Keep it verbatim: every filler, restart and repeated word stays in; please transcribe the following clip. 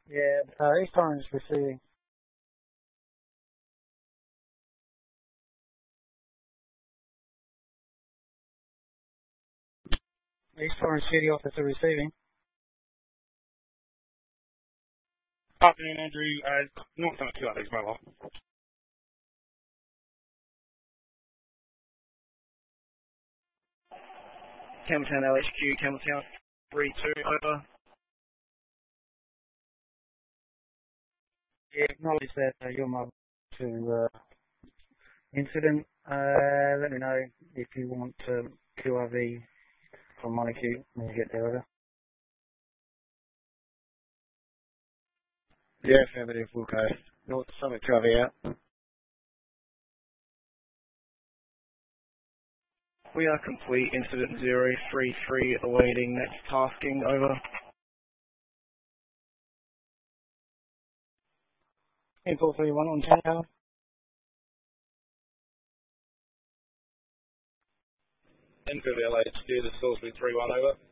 Yeah, uh, East Orange receiving. East Orange City Officer receiving. Afternoon, Andrew. Uh, North Summit two, Alex Mobile. Campbelltown L H Q, Campbelltown three two, over. Yeah, acknowledge that uh, you're mobile to uh, incident. Uh, let me know if you want um, Q R V from Molecule when you get there, over. Yeah, affirmative, we'll go. North Summit Q R V out. We are complete, incident zero three three, awaiting next tasking, over. ten four three one on ten. Enfield L H Q, the Salisbury three one, over.